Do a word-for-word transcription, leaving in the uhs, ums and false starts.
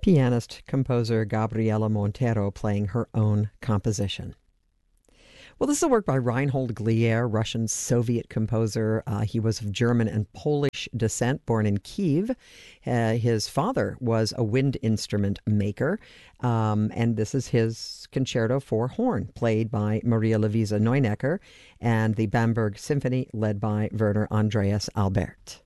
Pianist composer Gabriela Montero playing her own composition. Well, this is a work by Reinhold Glier, Russian Soviet composer. Uh, he was of German and Polish descent, born in Kiev. Uh, his father was a wind instrument maker, um, and this is his concerto for horn, played by Maria Luisa Neunecker, and the Bamberg Symphony, led by Werner Andreas Albert.